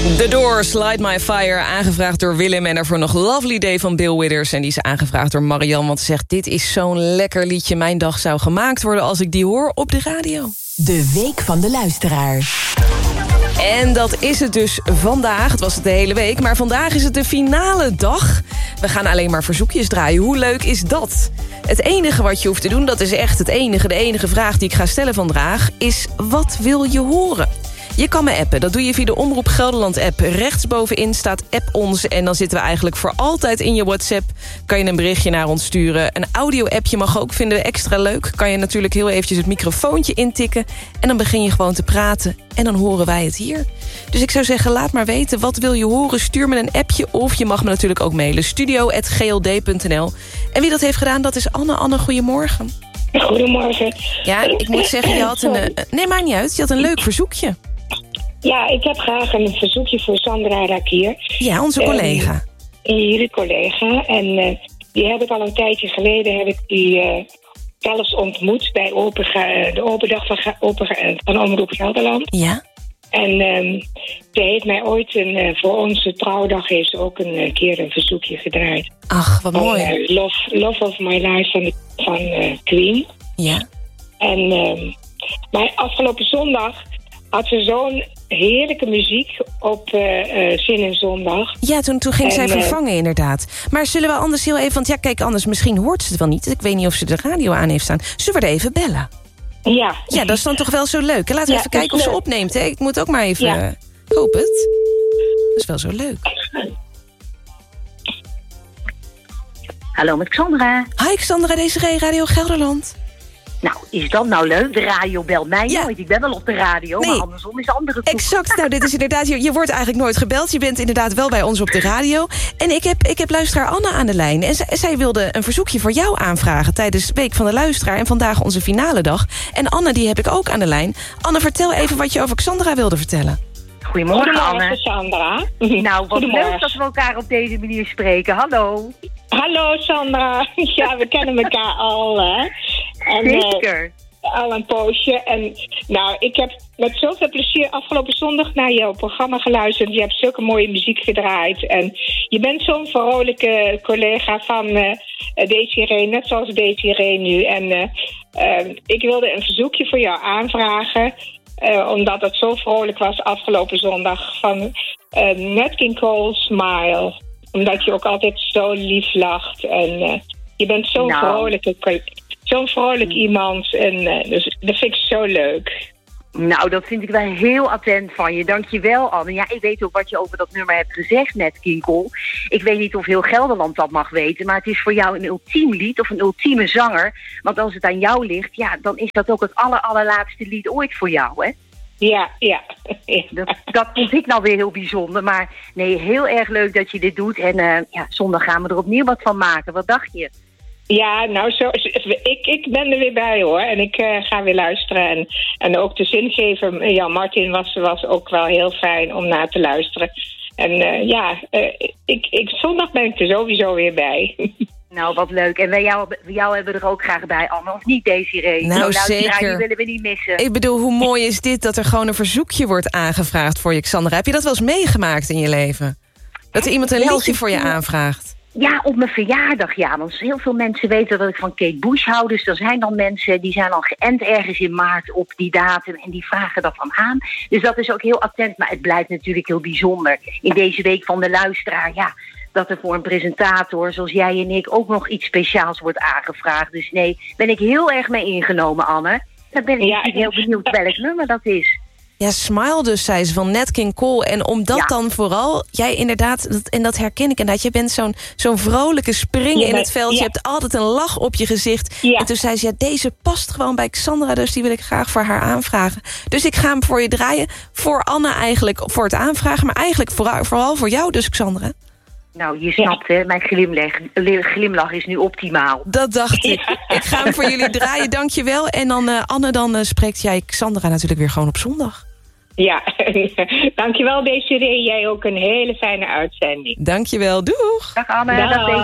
The Doors, Light My Fire, aangevraagd door Willem... en daarvoor nog Lovely Day van Bill Withers. En die is aangevraagd door Marianne, want ze zegt... dit is zo'n lekker liedje, mijn dag zou gemaakt worden... als ik die hoor op de radio. De Week van de Luisteraar. En dat is het dus vandaag. Het was het de hele week, maar vandaag is het de finale dag. We gaan alleen maar verzoekjes draaien. Hoe leuk is dat? Het enige wat je hoeft te doen, dat is echt de enige vraag die ik ga stellen vandaag... is wat wil je horen? Je kan me appen, dat doe je via de Omroep Gelderland-app. Rechtsbovenin staat app ons en dan zitten we eigenlijk voor altijd in je WhatsApp. Kan je een berichtje naar ons sturen. Een audio-appje mag ook, vinden we extra leuk. Kan je natuurlijk heel eventjes het microfoontje intikken... en dan begin je gewoon te praten en dan horen wij het hier. Dus ik zou zeggen, laat maar weten, wat wil je horen? Stuur me een appje of je mag me natuurlijk ook mailen. studio@gld.nl. En wie dat heeft gedaan, dat is Anne. Anne, goedemorgen. Goedemorgen. Ja, ik moet zeggen, je had een... Nee, maakt niet uit. Je had een leuk verzoekje. Ja, ik heb graag een verzoekje voor Sandra Rakier. Ja, onze collega. Jullie collega. En die heb ik al een tijdje geleden... heb ik die zelfs ontmoet bij de open dag van Omroep Gelderland. Ja. En ze heeft mij ooit voor onze trouwdag... heeft ze ook een keer een verzoekje gedraaid. Ach, wat mooi. Love of My Life van Queen. Ja. En maar afgelopen zondag... had ze zo'n heerlijke muziek op Zin in Zondag. Ja, toen ging zij vervangen inderdaad. Maar zullen we anders heel even... want ja, kijk, anders misschien hoort ze het wel niet. Ik weet niet of ze de radio aan heeft staan. Zullen we er even bellen? Ja. Ja, dat is dan toch wel zo leuk. Laten we even kijken of ze opneemt. Hè? Ik moet ook maar even... Ja. Ik hoop het. Dat is wel zo leuk. Hallo met Xandra. Hi Xandra, DCG Radio Gelderland. Nou, is dat nou leuk? De radio belt mij Ja. nooit. Ik ben wel op de radio, Nee. maar andersom is de andere toe. Exact, nou dit is inderdaad... Je wordt eigenlijk nooit gebeld. Je bent inderdaad wel bij ons op de radio. En ik heb luisteraar Anne aan de lijn. En zij wilde een verzoekje voor jou aanvragen... tijdens de Week van de Luisteraar en vandaag onze finale dag. En Anne, die heb ik ook aan de lijn. Anne, vertel even wat je over Xandra wilde vertellen. Goedemorgen, Anne. Sandra. Nou, wat leuk dat we elkaar op deze manier spreken. Hallo. Hallo Sandra. Ja, we kennen elkaar al, hè. En, Zeker. al een poosje. En nou, ik heb met zoveel plezier afgelopen zondag naar jouw programma geluisterd. Je hebt zulke mooie muziek gedraaid. En je bent zo'n vrolijke collega van Desiree, net zoals Desiree nu. En ik wilde een verzoekje voor jou aanvragen... omdat het zo vrolijk was afgelopen zondag van Nat King Cole Smile. Omdat je ook altijd zo lief lacht. En je bent zo'n vrolijk iemand. En dus dat vind ik zo leuk. Nou, dat vind ik wel heel attent van je. Dankjewel, Anne. Ja, ik weet ook wat je over dat nummer hebt gezegd, Nat King Cole. Ik weet niet of heel Gelderland dat mag weten... maar het is voor jou een ultiem lied of een ultieme zanger. Want als het aan jou ligt, ja, dan is dat ook het allerlaatste lied ooit voor jou, hè? Ja. Dat vond ik nou weer heel bijzonder. Maar nee, heel erg leuk dat je dit doet. En zondag gaan we er opnieuw wat van maken. Wat dacht je? Ja, nou, ik ben er weer bij, hoor. En ik ga weer luisteren. En ook de zingever, Jan Martin, was ook wel heel fijn om naar te luisteren. En zondag ben ik er sowieso weer bij. Nou, wat leuk. En wij jou hebben we er ook graag bij, Anne. Of niet, Desiree? Nou, zeker. Die willen we niet missen. Ik bedoel, hoe mooi is dit dat er gewoon een verzoekje wordt aangevraagd voor je, Xandra? Heb je dat wel eens meegemaakt in je leven? Dat er iemand een liedje voor je aanvraagt? Ja, op mijn verjaardag, ja. Want heel veel mensen weten dat ik van Kate Bush hou. Dus er zijn dan mensen die zijn al geënt ergens in maart op die datum. En die vragen dat dan aan. Dus dat is ook heel attent. Maar het blijft natuurlijk heel bijzonder. In deze Week van de Luisteraar, ja... dat er voor een presentator zoals jij en ik ook nog iets speciaals wordt aangevraagd. Dus nee, ben ik heel erg mee ingenomen, Anne. Dan ben ik heel benieuwd welk nummer dat is. Ja, Smile dus, zei ze, van Nat King Cole. En omdat dan vooral, jij inderdaad, en dat herken ik inderdaad... je bent zo'n vrolijke springen in het veld. Ja. Je hebt altijd een lach op je gezicht. Ja. En toen zei ze, ja, deze past gewoon bij Xandra... dus die wil ik graag voor haar aanvragen. Dus ik ga hem voor je draaien. Voor Anne eigenlijk, voor het aanvragen. Maar eigenlijk vooral voor jou dus, Xandra. Nou, je snapt, hè, mijn glimlach is nu optimaal. Dat dacht ik. Ik ga hem voor jullie draaien, dankjewel. En dan, Anne, dan spreekt jij Xandra natuurlijk weer gewoon op zondag. Ja, dankjewel Desiree. Jij ook een hele fijne uitzending. Dankjewel, doeg! Dag Anne, dag.